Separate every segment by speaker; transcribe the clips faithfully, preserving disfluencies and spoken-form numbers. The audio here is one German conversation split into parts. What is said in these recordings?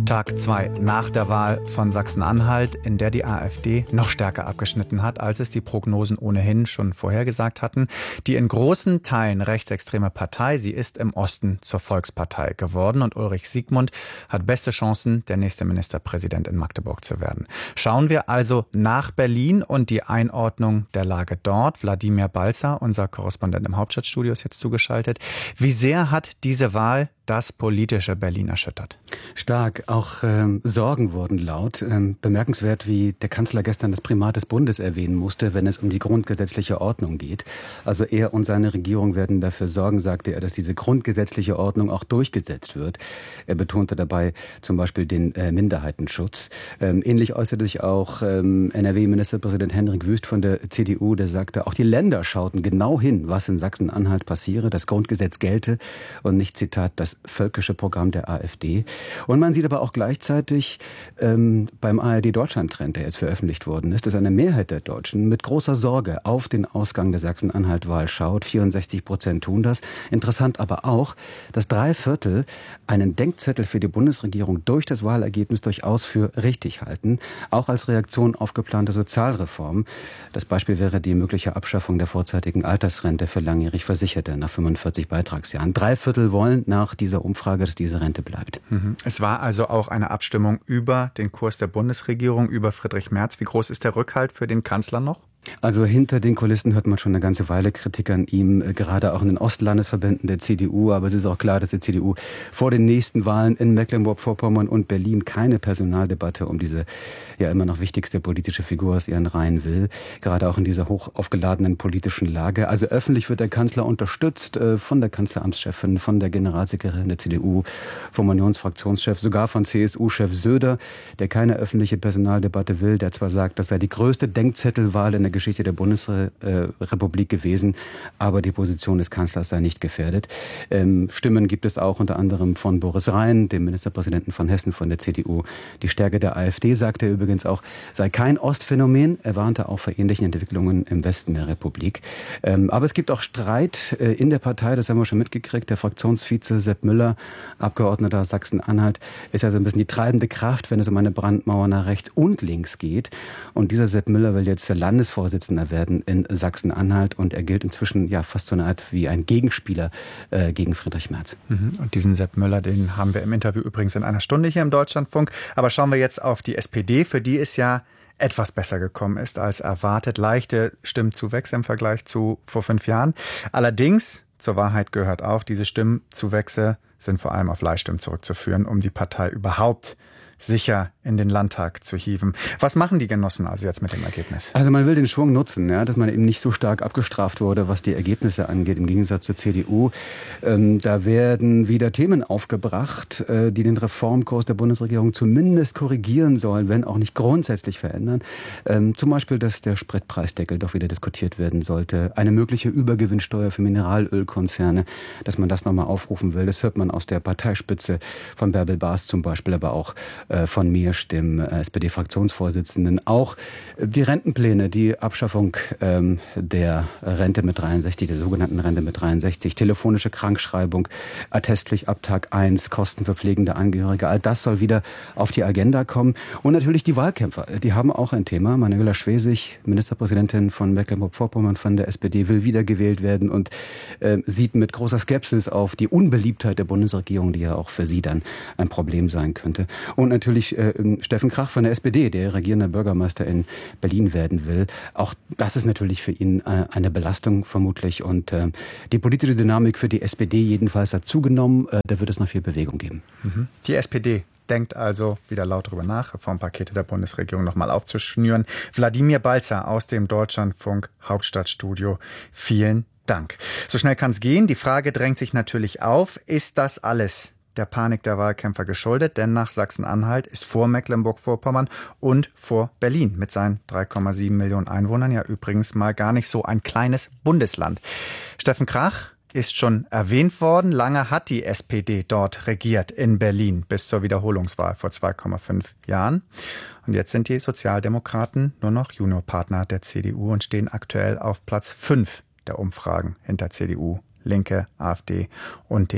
Speaker 1: Tag zwei nach der Wahl von Sachsen-Anhalt, in der die AfD noch stärker abgeschnitten hat, als es die Prognosen ohnehin schon vorhergesagt hatten. Die in großen Teilen rechtsextreme Partei, sie ist im Osten zur Volkspartei geworden und Ulrich Siegmund hat beste Chancen, der nächste Ministerpräsident in Magdeburg zu werden. Schauen wir also nach Berlin und die Einordnung der Lage dort. Wladimir Balzer, unser Korrespondent im Hauptstadtstudio, ist jetzt zugeschaltet. Wie sehr hat diese Wahl das politische Berlin erschüttert?
Speaker 2: Stark. Auch ähm, Sorgen wurden laut. Ähm, bemerkenswert, wie der Kanzler gestern das Primat des Bundes erwähnen musste, wenn es um die grundgesetzliche Ordnung geht. Also er und seine Regierung werden dafür sorgen, sagte er, dass diese grundgesetzliche Ordnung auch durchgesetzt wird. Er betonte dabei zum Beispiel den äh, Minderheitenschutz. Ähm, ähnlich äußerte sich auch ähm, N R W-Ministerpräsident Hendrik Wüst von der C D U, der sagte, auch die Länder schauten genau hin, was in Sachsen-Anhalt passiere. Das Grundgesetz gelte und nicht, Zitat, das völkische Programm der AfD. Und man sieht aber auch gleichzeitig ähm, beim A R D-Deutschland-Trend, der jetzt veröffentlicht worden ist, dass eine Mehrheit der Deutschen mit großer Sorge auf den Ausgang der Sachsen-Anhalt-Wahl schaut. vierundsechzig Prozent tun das. Interessant aber auch, dass drei Viertel einen Denkzettel für die Bundesregierung durch das Wahlergebnis durchaus für richtig halten, auch als Reaktion auf geplante Sozialreformen. Das Beispiel wäre die mögliche Abschaffung der vorzeitigen Altersrente für langjährig Versicherte nach fünfundvierzig Beitragsjahren. Drei Viertel wollen nach dieser Umfrage, dass diese Rente bleibt.
Speaker 1: Es war also auch eine Abstimmung über den Kurs der Bundesregierung, über Friedrich Merz. Wie groß ist der Rückhalt für den Kanzler noch?
Speaker 2: Also hinter den Kulissen hört man schon eine ganze Weile Kritik an ihm, gerade auch in den Ostlandesverbänden der C D U. Aber es ist auch klar, dass die C D U vor den nächsten Wahlen in Mecklenburg-Vorpommern und Berlin keine Personaldebatte um diese ja immer noch wichtigste politische Figur aus ihren Reihen will. Gerade auch in dieser hoch aufgeladenen politischen Lage. Also öffentlich wird der Kanzler unterstützt von der Kanzleramtschefin, von der Generalsekretärin der C D U, vom Unionsfraktionschef, sogar von C S U-Chef Söder, der keine öffentliche Personaldebatte will, der zwar sagt, das sei die größte Denkzettelwahl in der Geschichte der Bundesrepublik gewesen, aber die Position des Kanzlers sei nicht gefährdet. Ähm, Stimmen gibt es auch unter anderem von Boris Rhein, dem Ministerpräsidenten von Hessen von der C D U. Die Stärke der AfD, sagte er übrigens auch, sei kein Ostphänomen. Er warnte auch vor ähnlichen Entwicklungen im Westen der Republik. Ähm, aber es gibt auch Streit äh, in der Partei, das haben wir schon mitgekriegt. Der Fraktionsvize Sepp Müller, Abgeordneter Sachsen-Anhalt, ist ja so ein bisschen die treibende Kraft, wenn es um eine Brandmauer nach rechts und links geht. Und dieser Sepp Müller will jetzt der Landesvorsitzender werden in Sachsen-Anhalt und er gilt inzwischen ja fast so eine Art wie ein Gegenspieler äh, gegen Friedrich Merz.
Speaker 1: Und diesen Sepp Müller, den haben wir im Interview übrigens in einer Stunde hier im Deutschlandfunk. Aber schauen wir jetzt auf die S P D, für die es ja etwas besser gekommen ist als erwartet. Leichte Stimmzuwächse im Vergleich zu vor fünf Jahren. Allerdings, zur Wahrheit gehört auch, diese Stimmzuwächse sind vor allem auf Leihstimmen zurückzuführen, um die Partei überhaupt sicher in den Landtag zu hieven. Was machen die Genossen also jetzt mit dem Ergebnis?
Speaker 2: Also man will den Schwung nutzen, ja, dass man eben nicht so stark abgestraft wurde, was die Ergebnisse angeht, im Gegensatz zur C D U. Ähm, da werden wieder Themen aufgebracht, äh, die den Reformkurs der Bundesregierung zumindest korrigieren sollen, wenn auch nicht grundsätzlich verändern. Ähm, zum Beispiel, dass der Spritpreisdeckel doch wieder diskutiert werden sollte. Eine mögliche Übergewinnsteuer für Mineralölkonzerne, dass man das nochmal aufrufen will. Das hört man aus der Parteispitze von Bärbel Baas zum Beispiel, aber auch von mir, dem S P D-Fraktionsvorsitzenden. Auch die Rentenpläne, die Abschaffung ähm, der Rente mit dreiundsechzig, der sogenannten Rente mit dreiundsechzig, telefonische Krankschreibung, Attestpflicht ab Tag eins, Kosten für pflegende Angehörige, all das soll wieder auf die Agenda kommen. Und natürlich die Wahlkämpfer, die haben auch ein Thema. Manuela Schwesig, Ministerpräsidentin von Mecklenburg-Vorpommern von der S P D, will wiedergewählt werden und äh, sieht mit großer Skepsis auf die Unbeliebtheit der Bundesregierung, die ja auch für sie dann ein Problem sein könnte. Und natürlich äh, Steffen Krach von der S P D, der regierender Bürgermeister in Berlin werden will. Auch das ist natürlich für ihn äh, eine Belastung vermutlich. Und äh, die politische Dynamik für die S P D jedenfalls hat zugenommen. Äh, da wird es noch viel Bewegung geben.
Speaker 1: Mhm. Die S P D denkt also wieder laut darüber nach, Reformpakete der Bundesregierung nochmal aufzuschnüren. Wladimir Balzer aus dem Deutschlandfunk Hauptstadtstudio. Vielen Dank. So schnell kann es gehen. Die Frage drängt sich natürlich auf, ist das alles der Panik der Wahlkämpfer geschuldet? Denn nach Sachsen-Anhalt ist vor Mecklenburg-Vorpommern und vor Berlin mit seinen drei Komma sieben Millionen Einwohnern ja übrigens mal gar nicht so ein kleines Bundesland. Steffen Krach ist schon erwähnt worden. Lange hat die S P D dort regiert in Berlin bis zur Wiederholungswahl vor zwei Komma fünf Jahren. Und jetzt sind die Sozialdemokraten nur noch Juniorpartner der C D U und stehen aktuell auf Platz fünf der Umfragen hinter C D U, Linke, AfD und den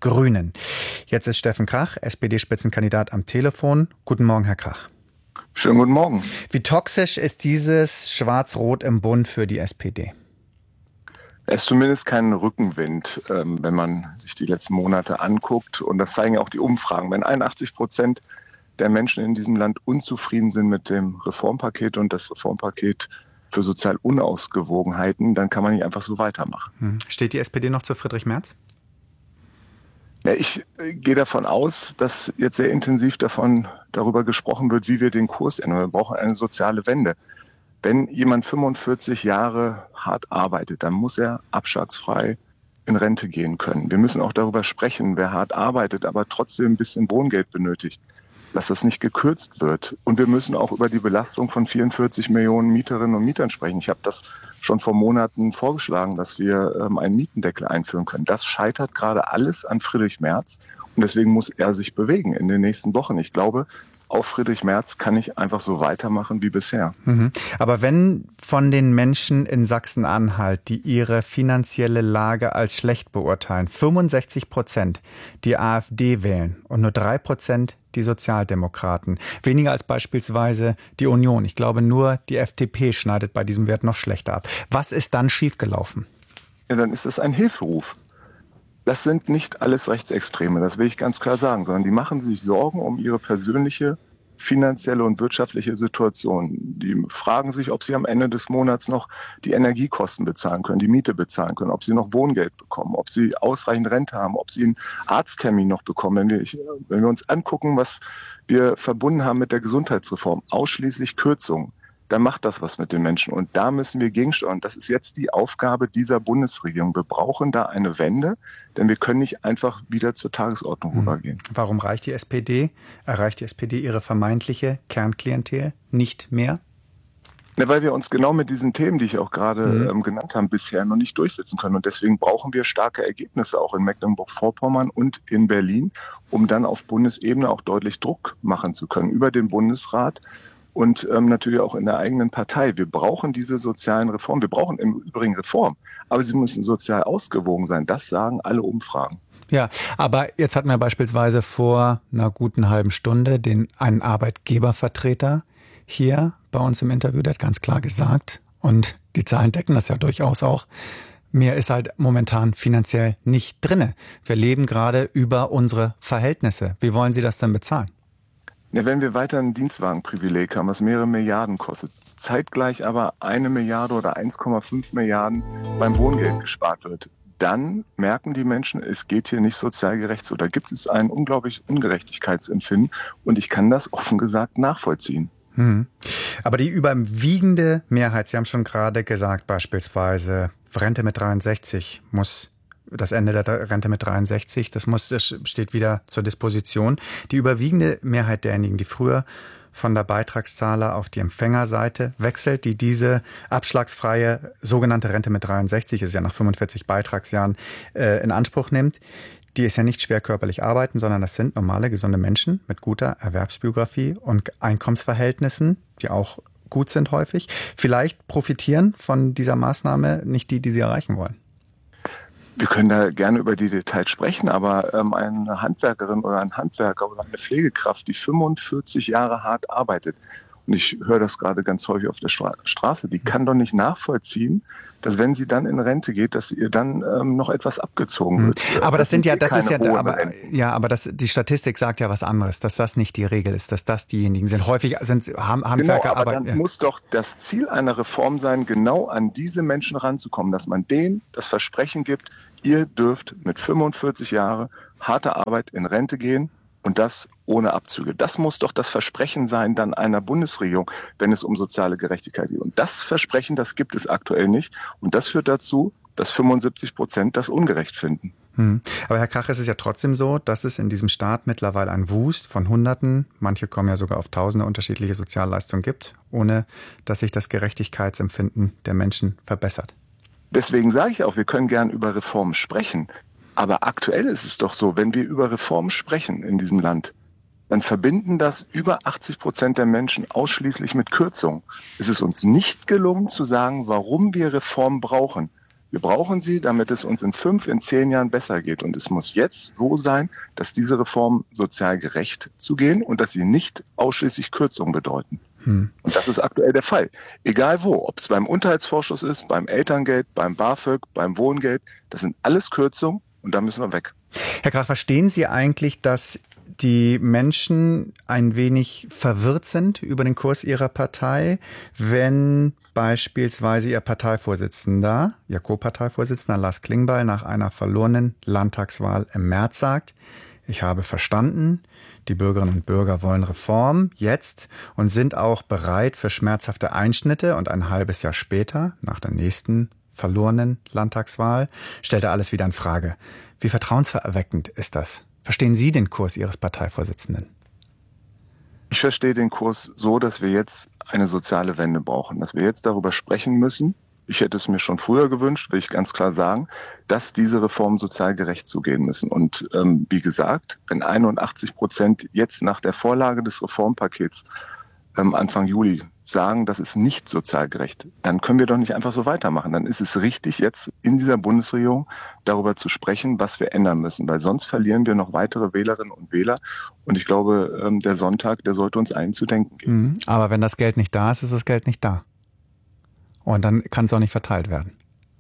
Speaker 1: Grünen. Jetzt ist Steffen Krach, S P D-Spitzenkandidat, am Telefon. Guten Morgen, Herr Krach.
Speaker 3: Schönen guten Morgen.
Speaker 1: Wie toxisch ist dieses Schwarz-Rot im Bund für die S P D?
Speaker 3: Es ist zumindest kein Rückenwind, wenn man sich die letzten Monate anguckt. Und das zeigen ja auch die Umfragen. Wenn einundachtzig Prozent der Menschen in diesem Land unzufrieden sind mit dem Reformpaket und das Reformpaket für sozial Unausgewogenheiten, dann kann man nicht einfach so weitermachen.
Speaker 1: Steht die S P D noch zu Friedrich Merz?
Speaker 3: Ja, ich gehe davon aus, dass jetzt sehr intensiv davon darüber gesprochen wird, wie wir den Kurs ändern. Wir brauchen eine soziale Wende. Wenn jemand fünfundvierzig Jahre hart arbeitet, dann muss er abschlagsfrei in Rente gehen können. Wir müssen auch darüber sprechen, wer hart arbeitet, aber trotzdem ein bisschen Wohngeld benötigt, dass das nicht gekürzt wird. Und wir müssen auch über die Belastung von vierundvierzig Millionen Mieterinnen und Mietern sprechen. Ich habe das schon vor Monaten vorgeschlagen, dass wir ähm, einen Mietendeckel einführen können. Das scheitert gerade alles an Friedrich Merz. Und deswegen muss er sich bewegen in den nächsten Wochen. Ich glaube, auf Friedrich Merz kann ich einfach so weitermachen wie bisher.
Speaker 1: Mhm. Aber wenn von den Menschen in Sachsen-Anhalt, die ihre finanzielle Lage als schlecht beurteilen, fünfundsechzig Prozent die AfD wählen und nur drei Prozent die Sozialdemokraten, weniger als beispielsweise die Union. Ich glaube, nur die F D P schneidet bei diesem Wert noch schlechter ab. Was ist dann schiefgelaufen?
Speaker 3: Ja, dann ist es ein Hilferuf. Das sind nicht alles Rechtsextreme, das will ich ganz klar sagen, sondern die machen sich Sorgen um ihre persönliche finanzielle und wirtschaftliche Situation. Die fragen sich, ob sie am Ende des Monats noch die Energiekosten bezahlen können, die Miete bezahlen können, ob sie noch Wohngeld bekommen, ob sie ausreichend Rente haben, ob sie einen Arzttermin noch bekommen. Wenn wir, wenn wir uns angucken, was wir verbunden haben mit der Gesundheitsreform, ausschließlich Kürzungen, dann macht das was mit den Menschen. Und da müssen wir gegensteuern. Das ist jetzt die Aufgabe dieser Bundesregierung. Wir brauchen da eine Wende, denn wir können nicht einfach wieder zur Tagesordnung hm. rübergehen.
Speaker 1: Warum reicht die S P D, erreicht die S P D ihre vermeintliche Kernklientel nicht mehr?
Speaker 3: Ja, weil wir uns genau mit diesen Themen, die ich auch gerade mhm. ähm, genannt habe, bisher noch nicht durchsetzen können. Und deswegen brauchen wir starke Ergebnisse auch in Mecklenburg-Vorpommern und in Berlin, um dann auf Bundesebene auch deutlich Druck machen zu können über den Bundesrat. Und ähm, natürlich auch in der eigenen Partei. Wir brauchen diese sozialen Reformen. Wir brauchen im Übrigen Reformen, aber sie müssen sozial ausgewogen sein. Das sagen alle Umfragen.
Speaker 1: Ja, aber jetzt hatten wir beispielsweise vor einer guten halben Stunde den einen Arbeitgebervertreter hier bei uns im Interview, der hat ganz klar gesagt, und die Zahlen decken das ja durchaus auch, mehr ist halt momentan finanziell nicht drinne. Wir leben gerade über unsere Verhältnisse. Wie wollen Sie das denn bezahlen?
Speaker 3: Ja, wenn wir weiter ein Dienstwagenprivileg haben, was mehrere Milliarden kostet, zeitgleich aber eine Milliarde oder eins Komma fünf Milliarden beim Wohngeld gespart wird, dann merken die Menschen, es geht hier nicht sozial gerecht so. Da gibt es ein unglaubliches Ungerechtigkeitsempfinden und ich kann das offen gesagt nachvollziehen.
Speaker 1: Hm. Aber die überwiegende Mehrheit, Sie haben schon gerade gesagt, beispielsweise Rente mit dreiundsechzig muss Das Ende der Rente mit dreiundsechzig, das muss, das steht wieder zur Disposition. Die überwiegende Mehrheit derjenigen, die früher von der Beitragszahler auf die Empfängerseite wechselt, die diese abschlagsfreie sogenannte Rente mit dreiundsechzig, ist ja nach fünfundvierzig Beitragsjahren, äh, in Anspruch nimmt, die ist ja nicht schwer körperlich arbeiten, sondern das sind normale, gesunde Menschen mit guter Erwerbsbiografie und Einkommensverhältnissen, die auch gut sind häufig. Vielleicht profitieren von dieser Maßnahme nicht die, die sie erreichen wollen.
Speaker 3: Wir können da gerne über die Details sprechen, aber ähm, eine Handwerkerin oder ein Handwerker oder eine Pflegekraft, die fünfundvierzig Jahre hart arbeitet, und ich höre das gerade ganz häufig auf der Stra- Straße, die kann doch nicht nachvollziehen, dass wenn sie dann in Rente geht, dass ihr dann ähm, noch etwas abgezogen wird.
Speaker 1: Aber das, das sind ja, das ist ja, aber,
Speaker 3: Renten.
Speaker 1: ja, aber das, die Statistik sagt ja was anderes, dass das nicht die Regel ist, dass das diejenigen sind. Häufig sind Handwerker,
Speaker 3: genau, aber
Speaker 1: aber
Speaker 3: dann
Speaker 1: ja.
Speaker 3: muss doch das Ziel einer Reform sein, genau an diese Menschen ranzukommen, dass man denen das Versprechen gibt, ihr dürft mit fünfundvierzig Jahren harter Arbeit in Rente gehen und das ohne Abzüge. Das muss doch das Versprechen sein dann einer Bundesregierung, wenn es um soziale Gerechtigkeit geht. Und das Versprechen, das gibt es aktuell nicht. Und das führt dazu, dass fünfundsiebzig Prozent das ungerecht finden.
Speaker 1: Hm. Aber Herr Krach, es ist ja trotzdem so, dass es in diesem Staat mittlerweile ein Wust von Hunderten, manche kommen ja sogar auf Tausende unterschiedliche Sozialleistungen gibt, ohne dass sich das Gerechtigkeitsempfinden der Menschen verbessert.
Speaker 3: Deswegen sage ich auch, wir können gern über Reformen sprechen. Aber aktuell ist es doch so, wenn wir über Reformen sprechen in diesem Land, dann verbinden das über achtzig Prozent der Menschen ausschließlich mit Kürzungen. Es ist uns nicht gelungen zu sagen, warum wir Reformen brauchen. Wir brauchen sie, damit es uns in fünf, in zehn Jahren besser geht. Und es muss jetzt so sein, dass diese Reformen sozial gerecht zugehen und dass sie nicht ausschließlich Kürzungen bedeuten. Hm. Und das ist aktuell der Fall. Egal wo, ob es beim Unterhaltsvorschuss ist, beim Elterngeld, beim BAföG, beim Wohngeld, das sind alles Kürzungen und da müssen wir weg.
Speaker 1: Herr Krach, verstehen Sie eigentlich, dass die Menschen ein wenig verwirrt sind über den Kurs Ihrer Partei, wenn beispielsweise Ihr Parteivorsitzender, Ihr Co-Parteivorsitzender Lars Klingbeil nach einer verlorenen Landtagswahl im März sagt, ich habe verstanden, die Bürgerinnen und Bürger wollen Reform jetzt und sind auch bereit für schmerzhafte Einschnitte, und ein halbes Jahr später, nach der nächsten verlorenen Landtagswahl, stellt er alles wieder in Frage. Wie vertrauenserweckend ist das? Verstehen Sie den Kurs Ihres Parteivorsitzenden?
Speaker 3: Ich verstehe den Kurs so, dass wir jetzt eine soziale Wende brauchen, dass wir jetzt darüber sprechen müssen. Ich hätte es mir schon früher gewünscht, will ich ganz klar sagen, dass diese Reformen sozial gerecht zugehen müssen. Und ähm, wie gesagt, wenn einundachtzig Prozent jetzt nach der Vorlage des Reformpakets ähm, Anfang Juli sagen, das ist nicht sozial gerecht, dann können wir doch nicht einfach so weitermachen. Dann ist es richtig, jetzt in dieser Bundesregierung darüber zu sprechen, was wir ändern müssen, weil sonst verlieren wir noch weitere Wählerinnen und Wähler. Und ich glaube, ähm, der Sonntag, der sollte uns allen zu denken geben.
Speaker 1: Aber wenn das Geld nicht da ist, ist das Geld nicht da. Und dann kann es auch nicht verteilt werden.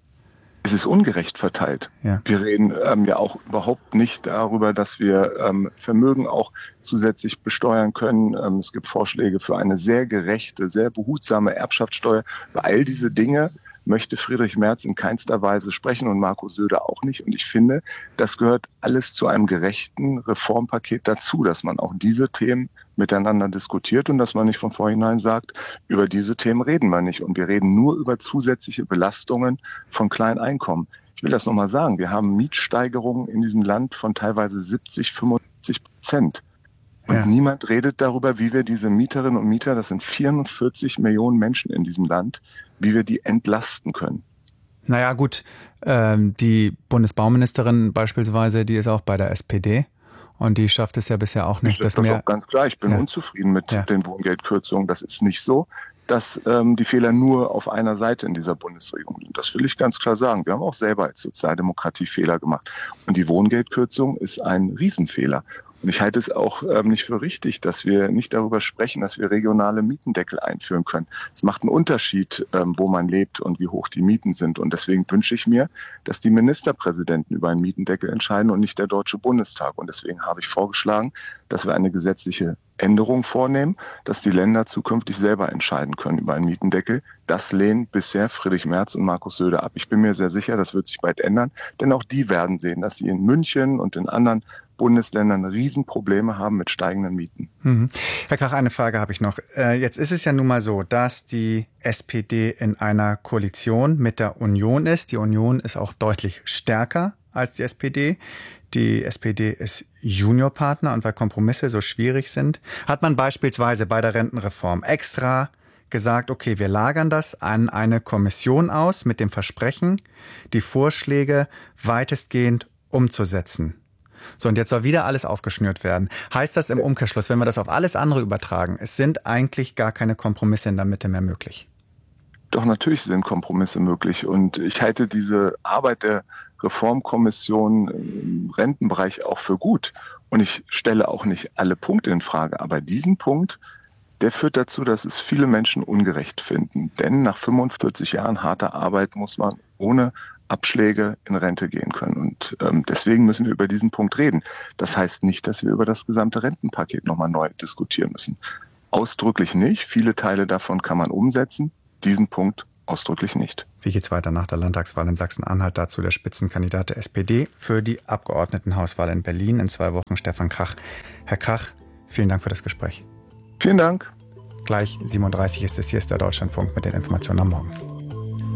Speaker 3: Es ist ungerecht verteilt. Ja. Wir reden ähm, ja auch überhaupt nicht darüber, dass wir ähm, Vermögen auch zusätzlich besteuern können. Ähm, es gibt Vorschläge für eine sehr gerechte, sehr behutsame Erbschaftssteuer. Über all diese Dinge möchte Friedrich Merz in keinster Weise sprechen und Markus Söder auch nicht. Und ich finde, das gehört alles zu einem gerechten Reformpaket dazu, dass man auch diese Themen miteinander diskutiert und dass man nicht von vornherein sagt, über diese Themen reden wir nicht. Und wir reden nur über zusätzliche Belastungen von Kleineinkommen. Ich will das nochmal sagen, wir haben Mietsteigerungen in diesem Land von teilweise siebzig, fünfundsiebzig Prozent. Und ja. niemand redet darüber, wie wir diese Mieterinnen und Mieter, das sind vierundvierzig Millionen Menschen in diesem Land, wie wir die entlasten können.
Speaker 1: Naja gut, ähm, die Bundesbauministerin beispielsweise, die ist auch bei der S P D. Und die schafft es ja bisher auch nicht,
Speaker 3: das
Speaker 1: dass mehr...
Speaker 3: Doch ganz klar, ich bin
Speaker 1: ja.
Speaker 3: unzufrieden mit
Speaker 1: ja.
Speaker 3: den Wohngeldkürzungen. Das ist nicht so, dass ähm, die Fehler nur auf einer Seite in dieser Bundesregierung sind. Das will ich ganz klar sagen. Wir haben auch selber als Sozialdemokratie Fehler gemacht. Und die Wohngeldkürzung ist ein Riesenfehler. Und ich halte es auch ähm, nicht für richtig, dass wir nicht darüber sprechen, dass wir regionale Mietendeckel einführen können. Es macht einen Unterschied, ähm, wo man lebt und wie hoch die Mieten sind. Und deswegen wünsche ich mir, dass die Ministerpräsidenten über einen Mietendeckel entscheiden und nicht der Deutsche Bundestag. Und deswegen habe ich vorgeschlagen, dass wir eine gesetzliche Änderung vornehmen, dass die Länder zukünftig selber entscheiden können über einen Mietendeckel. Das lehnen bisher Friedrich Merz und Markus Söder ab. Ich bin mir sehr sicher, das wird sich bald ändern, denn auch die werden sehen, dass sie in München und in anderen Bundesländern Riesenprobleme haben mit steigenden Mieten.
Speaker 1: Mhm. Herr Krach, eine Frage habe ich noch. Jetzt ist es ja nun mal so, dass die S P D in einer Koalition mit der Union ist. Die Union ist auch deutlich stärker als die S P D. Die S P D ist Juniorpartner, und weil Kompromisse so schwierig sind, hat man beispielsweise bei der Rentenreform extra gesagt, okay, wir lagern das an eine Kommission aus mit dem Versprechen, die Vorschläge weitestgehend umzusetzen. So, und jetzt soll wieder alles aufgeschnürt werden. Heißt das im Umkehrschluss, wenn wir das auf alles andere übertragen, es sind eigentlich gar keine Kompromisse in der Mitte mehr möglich?
Speaker 3: Doch, natürlich sind Kompromisse möglich. Und ich halte diese Arbeit der Reformkommission im Rentenbereich auch für gut. Und ich stelle auch nicht alle Punkte in Frage. Aber diesen Punkt, der führt dazu, dass es viele Menschen ungerecht finden. Denn nach fünfundvierzig Jahren harter Arbeit muss man ohne Abschläge in Rente gehen können. Und ähm, deswegen müssen wir über diesen Punkt reden. Das heißt nicht, dass wir über das gesamte Rentenpaket nochmal neu diskutieren müssen. Ausdrücklich nicht. Viele Teile davon kann man umsetzen. Diesen Punkt ausdrücklich nicht.
Speaker 1: Wie geht's weiter nach der Landtagswahl in Sachsen-Anhalt? Dazu der Spitzenkandidat der S P D für die Abgeordnetenhauswahl in Berlin in zwei Wochen, Stefan Krach. Herr Krach, vielen Dank für das Gespräch.
Speaker 3: Vielen Dank.
Speaker 1: Gleich siebenunddreißig ist es, hier ist der Deutschlandfunk mit den Informationen am Morgen.